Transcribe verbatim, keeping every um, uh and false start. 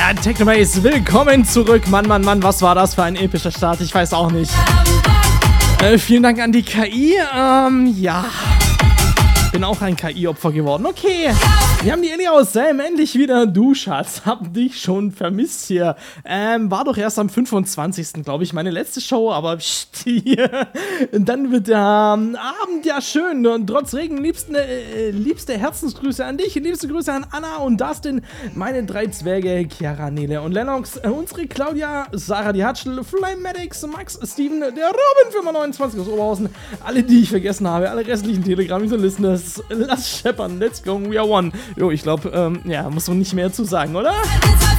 Ja, Technobase, willkommen zurück. Mann, Mann, Mann, was war das für ein epischer Start? Ich weiß auch nicht. Äh, vielen Dank an die K I. Ähm, ja. Bin auch ein K I-Opfer geworden. Okay. Wir haben die Ellie aus Sam endlich wieder. Du, Schatz, hab dich schon vermisst hier. Ähm, war doch erst am fünfundzwanzigsten glaube ich, meine letzte Show, aber pst, hier. Dann wird der ähm, Abend ja schön. Und trotz Regen liebsten, äh, liebste Herzensgrüße an dich, liebste Grüße an Anna und Dustin, meine drei Zwerge, Chiara, Nele und Lennox, äh, unsere Claudia, Sarah die Hatschel, Flamatics, Max, Steven, der Robin für neunundzwanzig aus Oberhausen, alle, die ich vergessen habe, alle restlichen Telegram, so Listeners, lass scheppern, let's go, we are one. Jo, ich glaube, ähm, ja, muss man nicht mehr zu sagen, oder?